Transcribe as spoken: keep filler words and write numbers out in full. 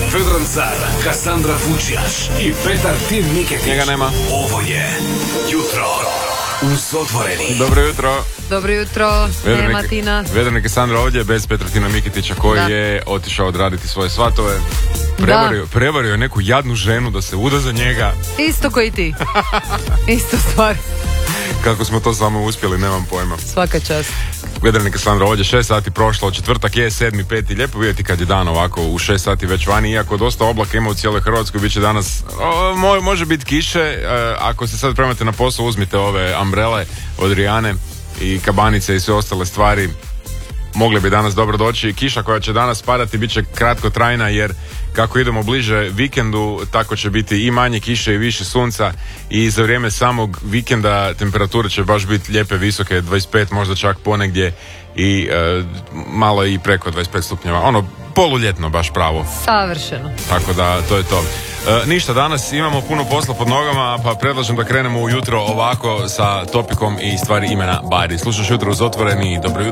Vedran Car, Kassandra Fučjaš i Petar Tin Miketić. Njega nema. Ovo je Jutro uz otvoreni. Dobro jutro. Dobro jutro, nema Tina. Vedran i Kassandra ovdje bez Petra Tina Miketića koji da. je otišao odraditi svoje svatove. Prevario, prevario je neku jadnu ženu da se uda za njega. Isto koji ti. Isto stvar. Kako smo to samo uspjeli, nemam pojma. Svaka čast. Vedran i Kassandra ovdje, šest sati prošlo, četvrtak je, sedmi, peti, lijepo vidjeti kad je dan ovako u šest sati već vani, iako dosta oblaka ima u cijeloj Hrvatskoj, bit će danas, o, mo, može biti kiše, e, ako se sad premate na posao, uzmite ove umbrele od Rijane i kabanice i sve ostale stvari, mogli bi danas dobro doći. Kiša koja će danas padati bit će kratkotrajna jer kako idemo bliže vikendu, tako će biti i manje kiše i više sunca i za vrijeme samog vikenda temperature će baš biti lijepe, visoke, dvadeset pet, možda čak ponegdje i e, malo i preko dvadeset pet stupnjeva. Ono, poluljetno baš pravo. Savršeno. Tako da, to je to. E, ništa, danas imamo puno posla pod nogama, pa predlažem da krenemo ujutro ovako sa topikom i stvari imena Bari. Slušaš Jutro uz otvoreni, dobro jutro.